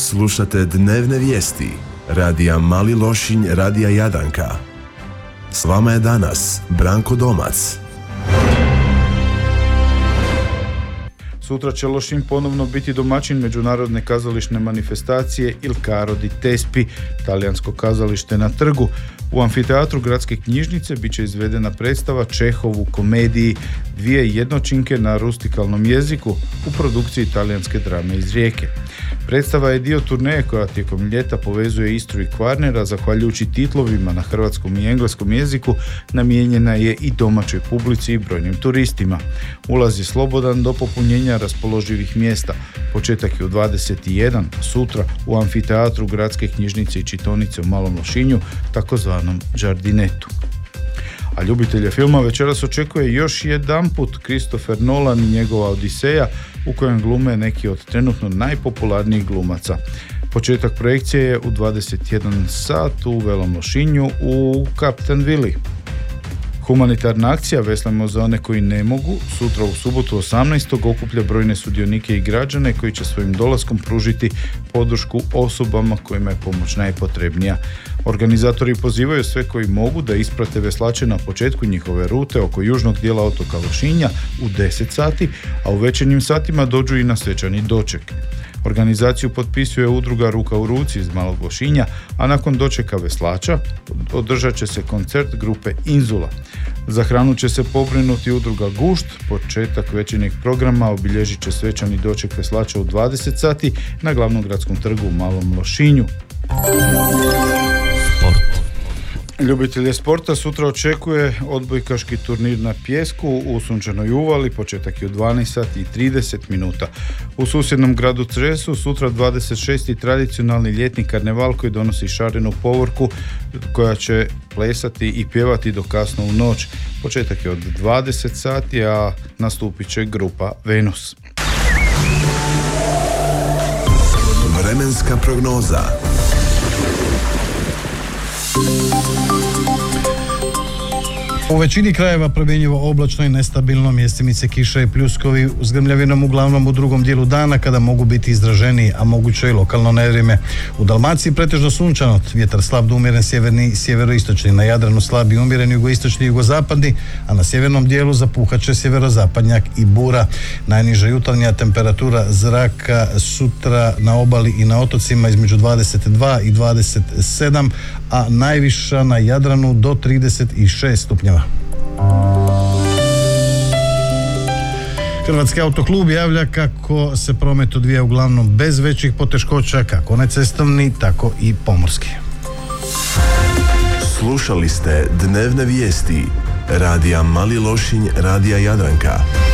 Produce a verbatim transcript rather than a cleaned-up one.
Slušate dnevne vijesti radija Mali Lošinj, radija Jadranka. S vama je danas Branko Domac. Sutra će Lošinj ponovno biti domaćin međunarodne kazališne manifestacije Il Caro di Tespi, talijansko kazalište na trgu. U amfiteatru Gradske knjižnice bit će izvedena predstava Čehov u komediji Dvije jednočinke na rustikalnom jeziku u produkciji talijanske drame iz Rijeke. Predstava je dio turneje koja tijekom ljeta povezuje Istru i Kvarner, a zahvaljujući titlovima na hrvatskom i engleskom jeziku namijenjena je i domaćoj publici i brojnim turistima. Ulaz je slobodan do popunjenja raspoloživih mjesta. Početak je u dvadeset jedan, sutra u amfiteatru Gradske knjižnice i čitaonice u Malom Lošinju, takozvanom Đardinetu. A ljubitelje filma večeras očekuje još jedanput Christopher Nolan i njegova Odiseja, u kojem glume neki od trenutno najpopularnijih glumaca. Početak projekcije je u dvadeset jedan sat u Velom Lošinju u Captain Vili. Humanitarna akcija Veslajmo za one koji ne mogu sutra u subotu osamnaestog okuplja brojne sudionike i građane koji će svojim dolaskom pružiti podršku osobama kojima je pomoć najpotrebnija. Organizatori pozivaju sve koji mogu da isprate veslače na početku njihove rute oko južnog dijela otoka Lošinja u deset sati, a u večernjim satima dođu i na svečani doček. Organizaciju potpisuje udruga Ruka u ruci iz Malog Lošinja, a nakon dočeka veslača održat će se koncert grupe Inzula. Za hranu će se pobrinuti udruga Gušt. Početak večernjeg programa obilježit će svečani doček veslača u dvadeset sati na glavnom gradskom trgu u Malom Lošinju. Ljubitelje sporta sutra očekuje odbojkaški turnir na pijesku u Sunčanoj Uvali, početak je u dvanaest sati i trideset minuta. U susjednom gradu Cresu sutra dvadeset šesti tradicionalni ljetni karneval koji donosi šarenu povorku koja će plesati i pjevati do kasno u noć. Početak je od dvadeset sati, a nastupit će grupa Venus. Vremenska prognoza. U većini krajeva promjenjivo oblačno i nestabilno, mjestimice kiša i pljuskovi s grmljavinom uglavnom u drugom dijelu dana kada mogu biti izraženiji, a moguće i lokalno nevrijeme. U Dalmaciji pretežno sunčano, vjetar slab do umjeren sjeverni i sjeveroistočni, na Jadranu slab i umjeren jugoistočni i jugozapadni, a na sjevernom dijelu zapuhat će sjeverozapadnjak i bura. Najniža jutarnja temperatura zraka sutra na obali i na otocima između dvadeset dva i dvadeset sedam, a najviša na Jadranu do trideset šest stupnjeva. Hrvatski autoklub javlja kako se promet odvija uglavnom bez većih poteškoća, kako onaj cestovni, tako i pomorski. Slušali ste dnevne vijesti radija Mali Lošinj, radija Jadranka.